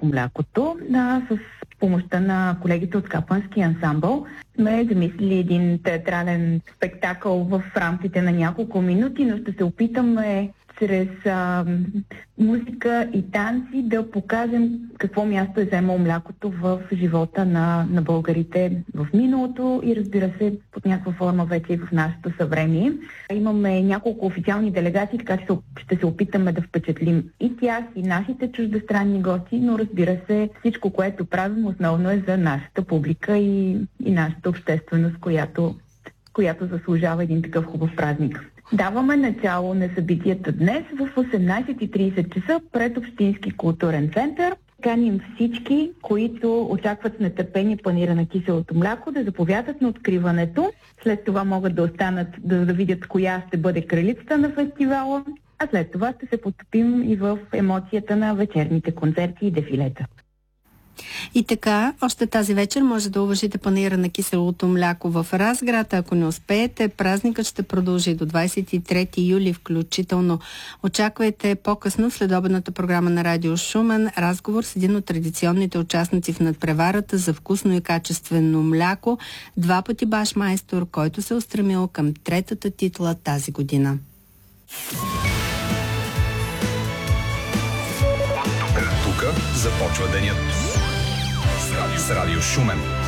леко млякото. С помощта на колегите от Капанския ансамбъл сме замислили един театрален спектакъл в рамките на няколко минути, но ще се опитаме чрез музика и танци да покажем какво място е заемало млякото в живота на българите в миналото и, разбира се, под някаква форма вече и в нашето съвремие. Имаме няколко официални делегации, така че ще се опитаме да впечатлим и тях, и нашите чуждестранни гости, но, разбира се, всичко, което правим, основно е за нашата публика и нашата общественост, която заслужава един такъв хубав празник. Даваме начало на събитията днес в 18:30 часа пред Общински културен център. Каним всички, които очакват с нетърпение панаира на киселото мляко, да заповядат на откриването. След това могат да останат да видят коя ще бъде кралицата на фестивала, а след това ще се потопим и в емоцията на вечерните концерти и дефилета. И така, още тази вечер може да уважите панаира на киселото мляко в Разград. Ако не успеете, празникът ще продължи до 23 юли включително. Очаквайте по-късно в следобедната програма на Радио Шумен разговор с един от традиционните участници в надпреварата за вкусно и качествено мляко, 2 пъти баш майстор, който се устремил към 3-та титла тази година. Тук започва денят с Радио Шумен.